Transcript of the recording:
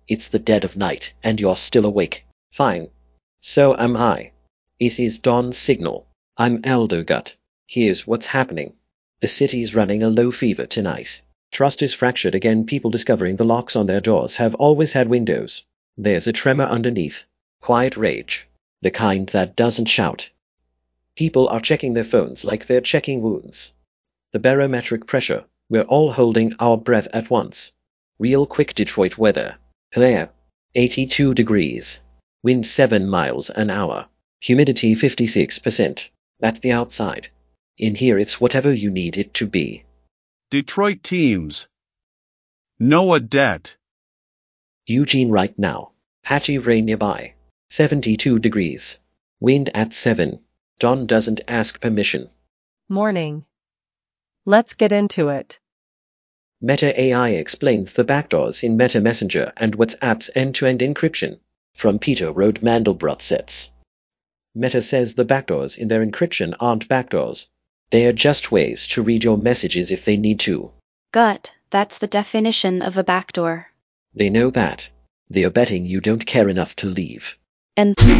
It's the dead of night, and you're still awake. Fine. So am I. This is Dawn's signal. I'm Eldergut. Here's what's happening. The city's running a low fever tonight. Trust is fractured again. People discovering the locks on their doors have always had windows. There's a tremor underneath. Quiet rage. The kind that doesn't shout. People are checking their phones like they're checking wounds. The barometric pressure. We're all holding our breath at once. Real quick Detroit weather. Clear. 82 degrees. Wind 7 miles an hour. Humidity 56%. That's the outside. In here it's whatever you need it to be. Detroit teams. Noah Det. Eugene right now. Patchy rain nearby. 72 degrees. Wind at 7. Dawn doesn't ask permission. Morning. Let's get into it. Meta AI explains the backdoors in Meta Messenger and WhatsApp's end-to-end encryption. From Peter Rode Mandelbrot sets. Meta says the backdoors in their encryption aren't backdoors. They are just ways to read your messages if they need to. Gut, that's the definition of a backdoor. They know that. They are betting you don't care enough to leave. And